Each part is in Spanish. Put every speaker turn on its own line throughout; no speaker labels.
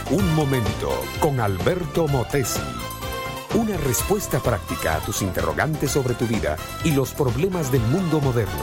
Un momento con Alberto Motesi. Una respuesta práctica a tus interrogantes sobre tu vida y los problemas del mundo moderno.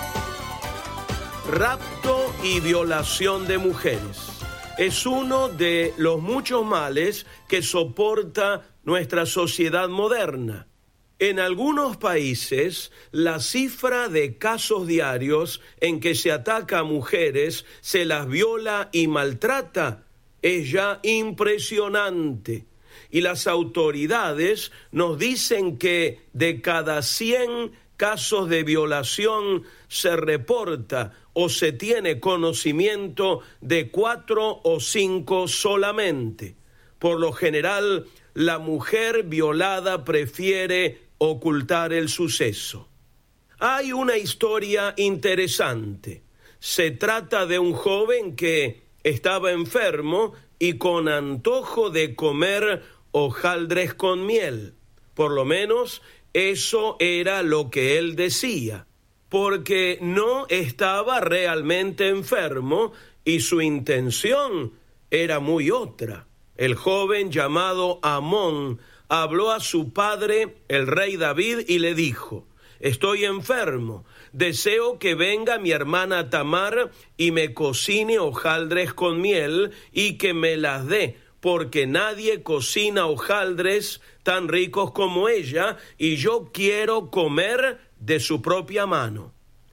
Rapto y violación de mujeres es uno de los muchos males que soporta nuestra sociedad moderna. En algunos países, la cifra de casos diarios en que se ataca a mujeres, se las viola y maltrata, es ya impresionante. Y las autoridades nos dicen que de cada 100 casos de violación se reporta o se tiene conocimiento de 4 o 5 solamente. Por lo general, la mujer violada prefiere ocultar el suceso. Hay una historia interesante. Se trata de un joven que estaba enfermo y con antojo de comer hojaldres con miel. Por lo menos eso era lo que él decía, porque no estaba realmente enfermo y su intención era muy otra. El joven llamado Amón habló a su padre, el rey David, y le dijo: estoy enfermo, deseo que venga mi hermana Tamar y me cocine hojaldres con miel y que me las dé, porque nadie cocina hojaldres tan ricos como ella, y yo quiero comer de su propia mano.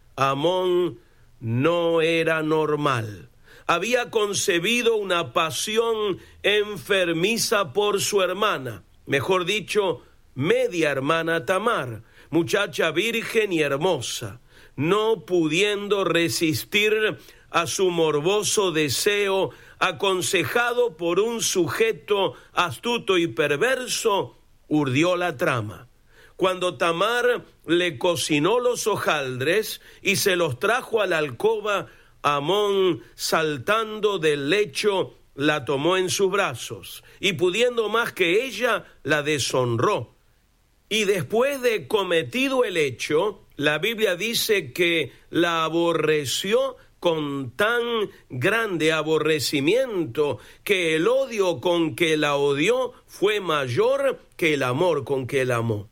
Amón no era normal. Había concebido una pasión enfermiza por su hermana, mejor dicho, media hermana Tamar, muchacha virgen y hermosa, no pudiendo resistir a su morboso deseo, aconsejado por un sujeto astuto y perverso, urdió la trama. Cuando Tamar le cocinó los hojaldres y se los trajo a la alcoba, Amón, saltando del lecho, la tomó en sus brazos y, pudiendo más que ella, la deshonró. Y después de cometido el hecho, la Biblia dice que la aborreció con tan grande aborrecimiento que el odio con que la odió fue mayor que el amor con que la amó.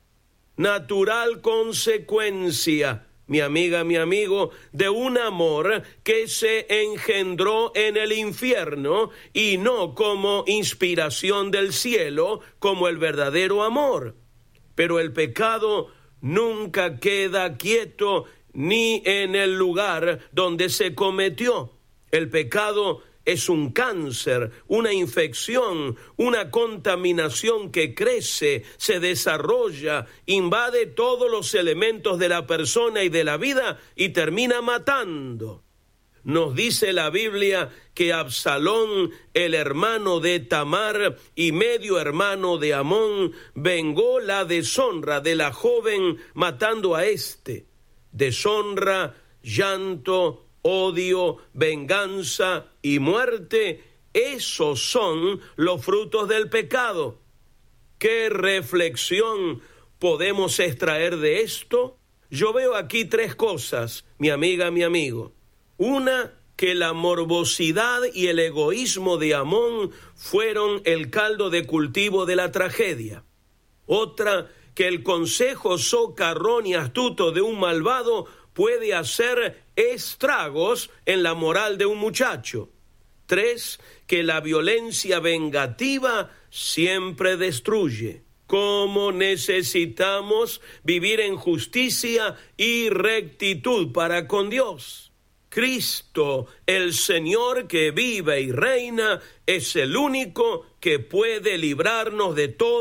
Natural consecuencia, mi amiga, mi amigo, de un amor que se engendró en el infierno y no como inspiración del cielo, como el verdadero amor. Pero el pecado nunca queda quieto ni en el lugar donde se cometió. El pecado es un cáncer, una infección, una contaminación que crece, se desarrolla, invade todos los elementos de la persona y de la vida y termina matando. Nos dice la Biblia que Absalón, el hermano de Tamar y medio hermano de Amón, vengó la deshonra de la joven matando a éste. Deshonra, llanto, odio, venganza y muerte, esos son los frutos del pecado. ¿Qué reflexión podemos extraer de esto? Yo veo aquí 3 cosas, mi amiga, mi amigo. Una, que la morbosidad y el egoísmo de Amón fueron el caldo de cultivo de la tragedia. Otra, que el consejo socarrón y astuto de un malvado puede hacer estragos en la moral de un muchacho. 3, que la violencia vengativa siempre destruye. ¿Cómo necesitamos vivir en justicia y rectitud para con Dios? Cristo, el Señor que vive y reina, es el único que puede librarnos de todo